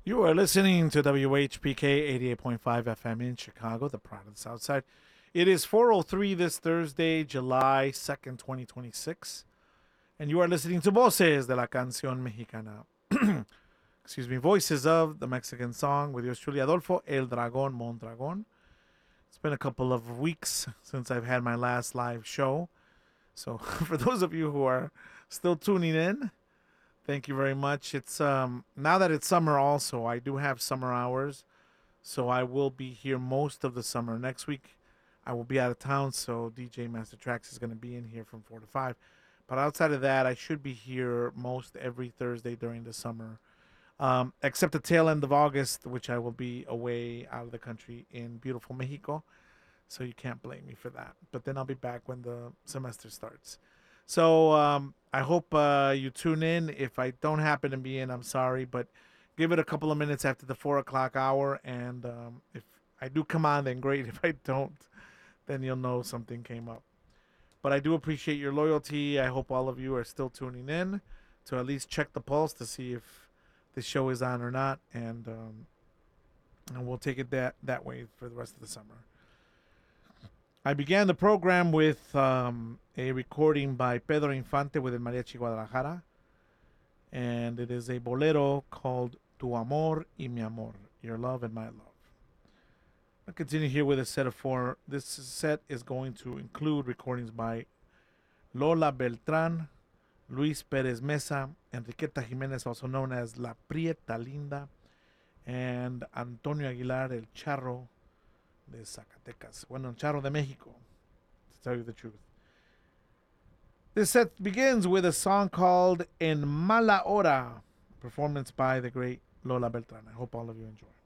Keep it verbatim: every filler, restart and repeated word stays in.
You are listening to W H P K eighty-eight point five F M in Chicago, the pride of the South Side. It is four oh three this Thursday, July second, twenty twenty-six. And you are listening to Voces de la Canción Mexicana. Excuse me, Voices of the Mexican Song with yours truly, Adolfo El Dragón Mondragón. It's been a couple of weeks since I've had my last live show. So for those of you who are still tuning in, thank you very much. It's um now that it's summer also, I do have summer hours. So I will be here most of the summer. Next week I will be out of town, so D J Master Tracks is going to be in here from four to five. But outside of that, I should be here most every Thursday during the summer. Um, except the tail end of August, which I will be away out of the country in beautiful Mexico. So you can't blame me for that. But then I'll be back when the semester starts. So um, I hope uh, you tune in. If I don't happen to be in, I'm sorry. But give it a couple of minutes after the four o'clock hour. And um, if I do come on, then great. If I don't, then you'll know something came up. But I do appreciate your loyalty. I hope all of you are still tuning in to at least check the pulse to see if the show is on or not. And um, and we'll take it that, that way for the rest of the summer. I began the program with um, a recording by Pedro Infante with El Mariachi Guadalajara. And it is a bolero called Tu Amor y Mi Amor, Your Love and My Love. I'll continue here with a set of four. This set is going to include recordings by Lola Beltrán, Luis Pérez Mesa, Enriqueta Jiménez, also known as La Prieta Linda, and Antonio Aguilar, El Charro de Zacatecas. Bueno, El Charro de Mexico, to tell you the truth. This set begins with a song called En Mala Hora, performance by the great Lola Beltrán. I hope all of you enjoy.